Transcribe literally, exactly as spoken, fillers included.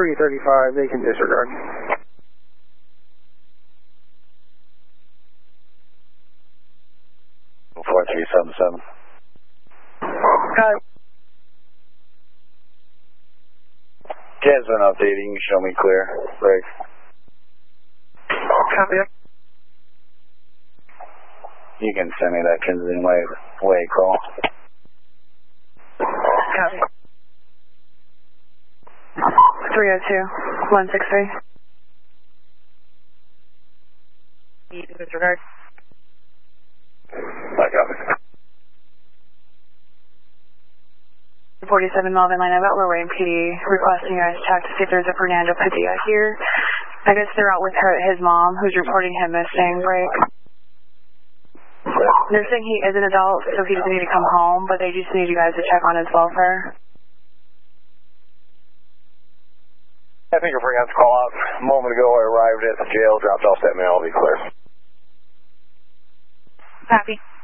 three thirty-five, they can disregard. four three seven seven. Got it. Jazz been updating, you can show me clear. Break. Copy. You can send me that Kensington Way, way call. Copy. three oh two, one six three. Disregard. I got it. forty-seven Melvin line about Lower Wayne P D requesting you guys check to see if there's a Fernando Padilla here. I guess they're out with her, his mom, who's reporting him missing. Break. They're saying he is an adult, so he doesn't need to come home, but they just need you guys to check on his welfare. I think we're bringing out the call out. A moment ago, I arrived at the jail, dropped off that mail, I'll be clear. Copy.